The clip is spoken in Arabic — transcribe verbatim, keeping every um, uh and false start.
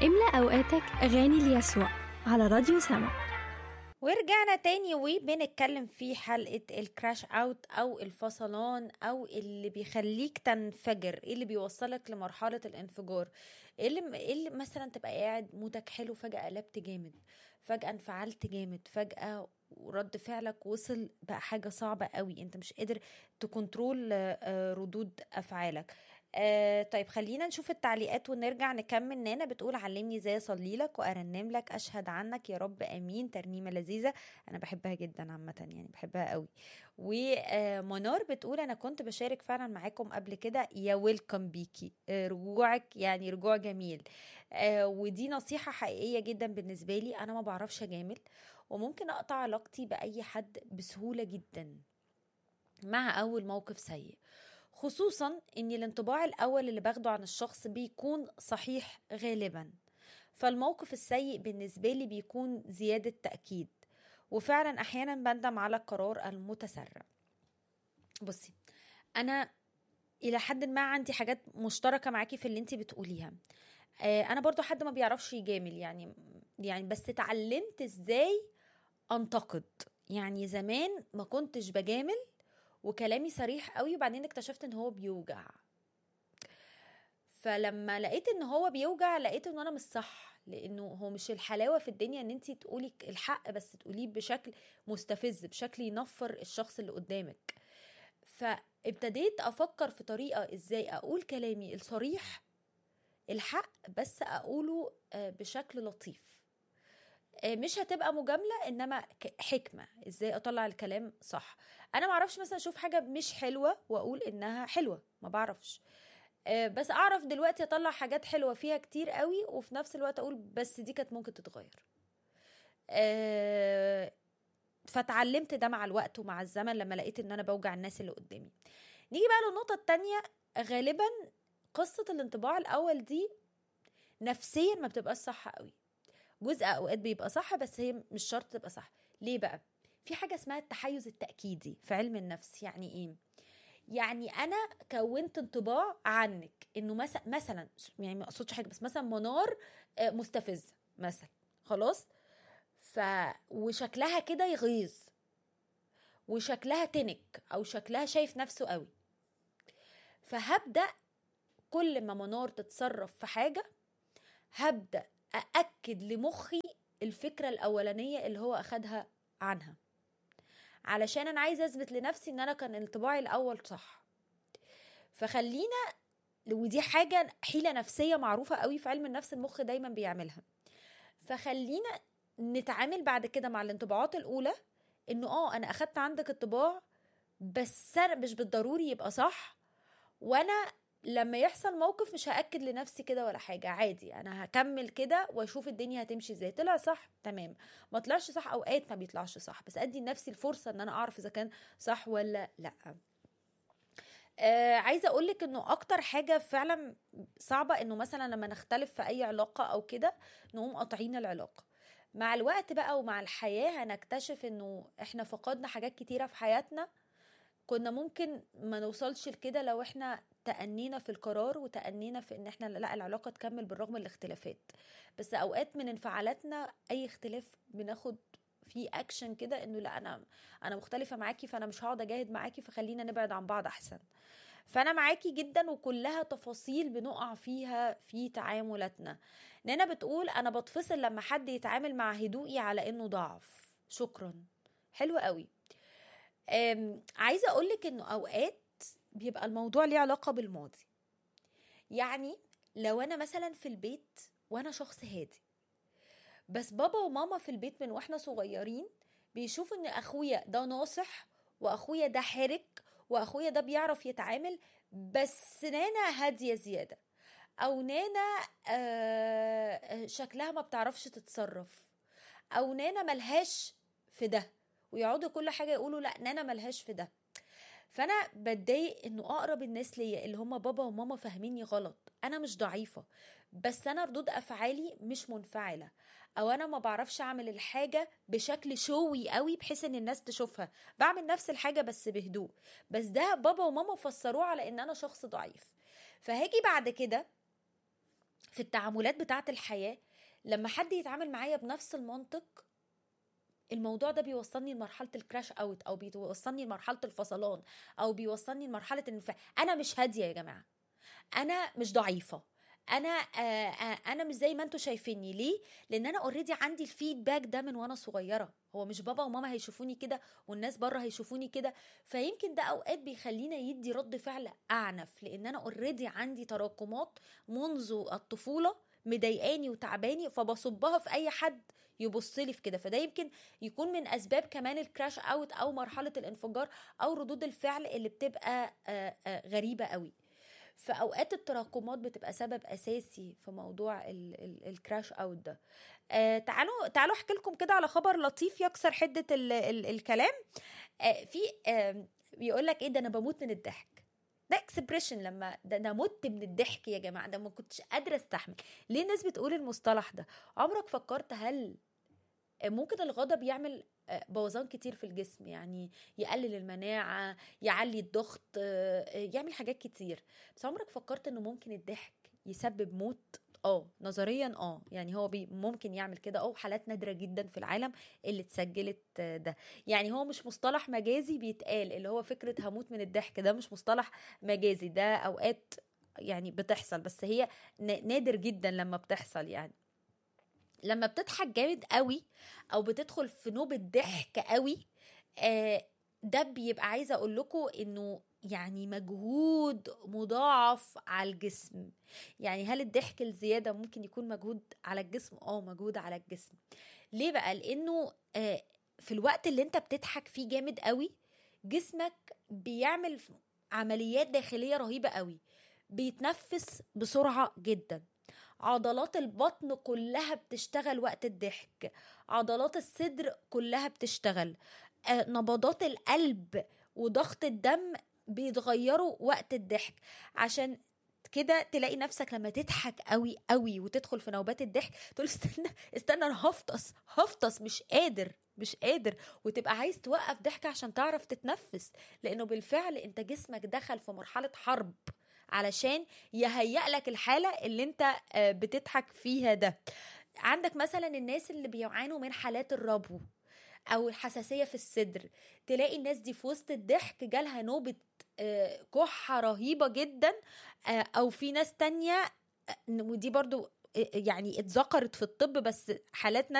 املأ أوقاتك أغاني ليسوع على راديو سما. ورجعنا تاني وبنتكلم في حلقة الكراش اوت او الفصلان او اللي بيخليك تنفجر، ايه اللي بيوصلك لمرحلة الانفجار، ايه اللي, إيه اللي مثلا تبقى قاعد مودك حلو فجأة قلبت جامد، فجأة انفعلت جامد، فجأة ورد فعلك وصل بقى حاجة صعبة قوي، انت مش قادر تكنترول آه، ردود افعالك. آه طيب خلينا نشوف التعليقات ونرجع نكمل. نانا بتقول علمني ازاي اصلي لك وارنم لك، اشهد عنك يا رب، امين. ترنيمه لذيذه، انا بحبها جدا عامه، يعني بحبها قوي. ومنار بتقول انا كنت بشارك فعلا معاكم قبل كده، يا ويلكم بيكي، آه رجوعك يعني رجوع جميل. آه ودي نصيحه حقيقيه جدا بالنسبه لي، انا ما بعرفش اجامل وممكن اقطع علاقتي باي حد بسهوله جدا مع اول موقف سيء، خصوصا ان الانطباع الاول اللي باخده عن الشخص بيكون صحيح غالبا، فالموقف السيء بالنسبة لي بيكون زيادة تأكيد، وفعلا احيانا بندم على القرار المتسرع. بصي، انا الى حد ما عندي حاجات مشتركة معاكي في اللي انتي بتقوليها. آه، انا برضو حد ما بيعرفش يجامل، يعني يعني بس اتعلمت ازاي انتقد. يعني زمان ما كنتش بجامل وكلامي صريح قوي، وبعدين اكتشفت ان هو بيوجع، فلما لقيت ان هو بيوجع لقيت ان انا مش صح، لانه هو مش الحلاوة في الدنيا ان انتي تقولي الحق بس تقوليه بشكل مستفز، بشكل ينفر الشخص اللي قدامك. فابتديت افكر في طريقة ازاي اقول كلامي الصريح الحق، بس اقوله آه، بشكل لطيف. آه، مش هتبقى مجاملة، انما ك- حكمة ازاي اطلع الكلام صح. انا معرفش مثلا اشوف حاجة مش حلوة واقول انها حلوة، ما بعرفش. آه، بس اعرف دلوقتي اطلع حاجات حلوة فيها كتير قوي، وفي نفس الوقت اقول بس دي كانت ممكن تتغير. آه، فتعلمت ده مع الوقت ومع الزمن لما لقيت ان انا بوجع الناس اللي قدامي. نيجي بقى للنقطة التانية. غالبا قصة الانطباع الاول دي نفسيا ما بتبقاش صح قوي، جزء اوقات بيبقى صح بس هي مش شرط تبقى صح. ليه بقى؟ في حاجة اسمها التحيز التأكيدي في علم النفس. يعني ايه؟ يعني انا كونت انطباع عنك انه مثلا مثلا يعني ما اقصدش حاجه، بس مثلا منار آه، مستفزه مثلا، خلاص. ف وشكلها كده يغيظ، وشكلها تنك، او شكلها شايف نفسه قوي، فهبدا كل ما منار تتصرف في حاجه هبدا أأكد لمخي الفكره الاولانيه اللي هو اخدها عنها، علشان انا عايزه اثبت لنفسي ان انا كان انطباعي الاول صح. فخلينا، ودي حاجة حيلة نفسية معروفة قوي في علم النفس، المخ دايما بيعملها. فخلينا نتعامل بعد كده مع الانطباعات الأولى انه اه انا اخدت عندك انطباع بس أنا مش بالضروري يبقى صح، وانا لما يحصل موقف مش هأكد لنفسي كده ولا حاجة، عادي انا هكمل كده واشوف الدنيا هتمشي ازاي. طلع صح تمام، ما طلعش صح اوقات ما بيطلعش صح، بس ادي لنفسي الفرصة ان انا اعرف اذا كان صح ولا لا. آه عايزه اقولك انه اكتر حاجه فعلا صعبه انه مثلا لما نختلف في اي علاقه او كده نقوم قاطعين العلاقه. مع الوقت بقى ومع الحياه هنكتشف انه احنا فقدنا حاجات كتيره في حياتنا، كنا ممكن ما نوصلش لكده لو احنا تأنينا في القرار وتأنينا في ان احنا لا العلاقه تكمل بالرغم من الاختلافات. بس اوقات من انفعالاتنا اي اختلاف بناخد في اكشن كده انه لا انا انا مختلفه معاكي فانا مش هقعد اجاهد معاكي، فخلينا نبعد عن بعض احسن. فانا معاكي جدا، وكلها تفاصيل بنقع فيها في تعاملاتنا. نانا بتقول انا بتفصل لما حد يتعامل مع هدوئي على انه ضعف. شكرا، حلو قوي. أم، عايزه اقولك انه اوقات بيبقى الموضوع ليه علاقه بالماضي. يعني لو انا مثلا في البيت وانا شخص هادي، بس بابا وماما في البيت من واحنا صغيرين بيشوفوا ان اخويا ده ناصح، واخويا ده حرك، واخويا ده بيعرف يتعامل، بس نانا هادية زيادة، او نانا آه شكلها ما بتعرفش تتصرف، او نانا ملهاش في ده، ويقعدوا كل حاجة يقولوا لا نانا ملهاش في ده. فانا بتضايق انه اقرب الناس ليا اللي هم بابا وماما فاهميني غلط. انا مش ضعيفة، بس انا ردود افعالي مش منفعلة، او انا ما بعرفش اعمل الحاجة بشكل شوي قوي بحيث ان الناس تشوفها، بعمل نفس الحاجة بس بهدوء، بس ده بابا وماما فسروه على ان انا شخص ضعيف. فهاجي بعد كده في التعاملات بتاعه الحياه، لما حد يتعامل معايا بنفس المنطق، الموضوع ده بيوصلني لمرحله الكراش اوت، او بيوصلني لمرحله الفصلان، او بيوصلني لمرحله ان انا مش هاديه يا جماعه، انا مش ضعيفه، انا آه آه انا مش زي ما انتوا شايفيني. ليه؟ لان انا اوريدي عندي الفيدباك ده من وانا صغيره. هو مش بابا وماما هيشوفوني كده والناس بره هيشوفوني كده، فيمكن ده اوقات بيخلينا يدي رد فعل اعنف، لان انا اوريدي عندي تراكمات منذ الطفوله مضايقاني وتعباني، فبصبها في اي حد يبص لي في كده. فده يمكن يكون من اسباب كمان الكراش اوت او مرحله الانفجار او ردود الفعل اللي بتبقى آه آه غريبه قوي. فاوقات التراكمات بتبقى سبب اساسي في موضوع ال- ال- الكراش اوت ده. آه تعالوا تعالوا احكي لكم كده على خبر لطيف يكسر حده ال ال الكلام. آه في آه بيقول لك ايه ده، انا بموت من الضحك. ده اكسبريشن، لما ده انا مت من الضحك يا جماعه، ده ما كنتش قادره استحمل. ليه الناس بتقول المصطلح ده؟ عمرك فكرت هل ممكن الغضب يعمل بوظان كتير في الجسم؟ يعني يقلل المناعة، يعلي الضغط، يعمل حاجات كتير. بس عمرك فكرت انه ممكن الضحك يسبب موت؟ اه نظريا اه يعني هو بي ممكن يعمل كده، او حالات نادرة جدا في العالم اللي اتسجلت ده. يعني هو مش مصطلح مجازي بيتقال، اللي هو فكرة هموت من الضحك ده مش مصطلح مجازي، ده اوقات يعني بتحصل، بس هي نادر جدا لما بتحصل. يعني لما بتضحك جامد قوي او بتدخل في نوبة ضحك قوي، آه ده بيبقى عايزة اقول لكم انه يعني مجهود مضاعف على الجسم. يعني هل الضحك الزيادة ممكن يكون مجهود على الجسم؟ اه مجهود على الجسم. ليه بقى؟ لانه آه في الوقت اللي انت بتضحك فيه جامد قوي، جسمك بيعمل عمليات داخلية رهيبة قوي، بيتنفس بسرعة جدا، عضلات البطن كلها بتشتغل وقت الضحك، عضلات الصدر كلها بتشتغل، آه، نبضات القلب وضغط الدم بيتغيروا وقت الضحك. عشان كده تلاقي نفسك لما تضحك قوي قوي وتدخل في نوبات الضحك تقول استنى استنى انا هفطس هفطس مش قادر مش قادر، وتبقى عايز توقف ضحك عشان تعرف تتنفس، لانه بالفعل انت جسمك دخل في مرحلة حرب علشان يهيئ لك الحالة اللي انت بتضحك فيها ده. عندك مثلا الناس اللي بيعانوا من حالات الربو او الحساسية في الصدر، تلاقي الناس دي في وسط الضحك جالها نوبة كحة رهيبة جدا. او في ناس تانية ودي برضو يعني اتذكرت في الطب بس حالات